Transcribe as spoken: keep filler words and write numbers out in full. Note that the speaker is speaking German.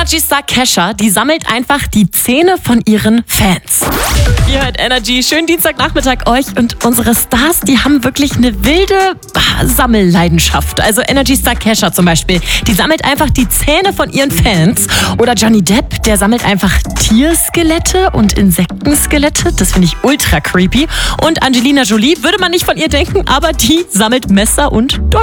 Energy-Star Kesha, die sammelt einfach die Zähne von ihren Fans. Ihr hört Energy. Schönen Dienstagnachmittag euch und unsere Stars, die haben wirklich eine wilde ah, Sammelleidenschaft. Also Energy-Star Kesha zum Beispiel, die sammelt einfach die Zähne von ihren Fans. Oder Johnny Depp, der sammelt einfach Tierskelette und Insektenskelette. Das finde ich ultra creepy. Und Angelina Jolie, würde man nicht von ihr denken, aber die sammelt Messer und